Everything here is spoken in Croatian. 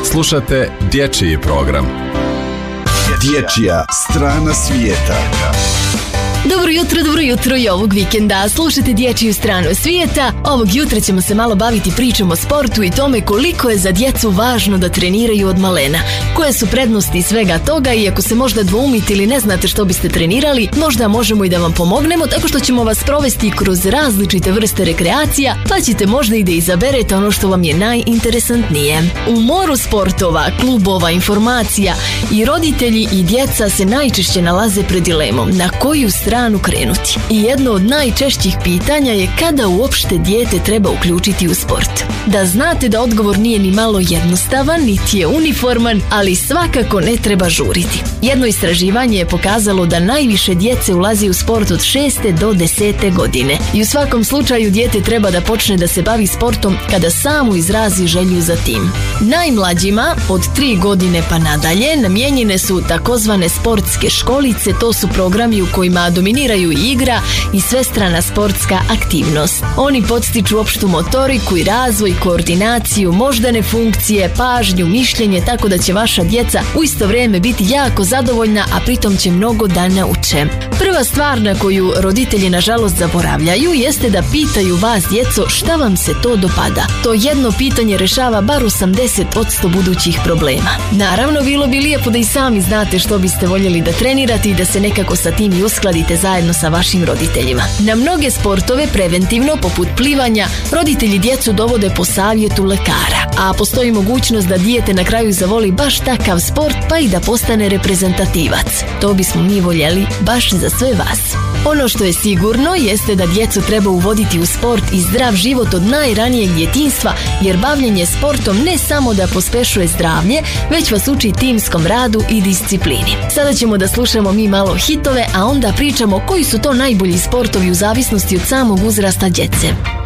Slušate dječji program. Dječja strana svijeta. Dobro jutro i ovog vikenda. Slušajte dječju stranu svijeta. Ovog jutra ćemo se malo baviti pričom o sportu i tome koliko je za djecu važno da treniraju od malena. Koje su prednosti svega toga i ako se možda dvoumite ili ne znate što biste trenirali, možda možemo i da vam pomognemo tako što ćemo vas provesti kroz različite vrste rekreacija, pa ćete možda i da izaberete ono što vam je najinteresantnije. U moru sportova, klubova, informacija i roditelji i djeca se najčešće nalaze pred dilemom na koju stranu krenuti. I jedno od najčešćih pitanja je kada uopšte dijete treba uključiti u sport. Da znate da odgovor nije ni malo jednostavan, niti je uniforman, ali svakako ne treba žuriti. Jedno istraživanje je pokazalo da najviše djece ulazi u sport od 6. do 10. godine. I u svakom slučaju dijete treba da počne da se bavi sportom kada samo izrazi želju za tim. Najmlađima, od 3 godine pa nadalje, namijenjene su takozvane sportske školice, to su programi u kojima dominiraju igra i svestrana sportska aktivnost. Oni podstiču opštu motoriku i razvoj, koordinaciju, moždane funkcije, pažnju, mišljenje, tako da će vaša djeca u isto vrijeme biti jako zadovoljna, a pritom će mnogo da nauče. Prva stvar na koju roditelji nažalost zaboravljaju jeste da pitaju vas, djeco, šta vam se to dopada. To jedno pitanje rešava bar 80% budućih problema. Naravno, bilo bi lijepo da i sami znate što biste voljeli da trenirate i da se nekako sa tim i uskladite zajedno sa vašim roditeljima. Na mnoge sportove preventivno, poput plivanja, roditelji djecu dovode po savjetu lekara, a postoji mogućnost da dijete na kraju zavoli baš takav sport pa i da postane reprezentativac. To bismo mi voljeli baš za sve vas. Ono što je sigurno jeste da djecu treba uvoditi u sport i zdrav život od najranijeg djetinjstva, jer bavljenje sportom ne samo da pospešuje zdravlje, već vas uči timskom radu i disciplini. Sada ćemo da slušamo mi malo hitove, a onda pričamo koji su to najbolji sportovi u zavisnosti od samog uzrasta djece.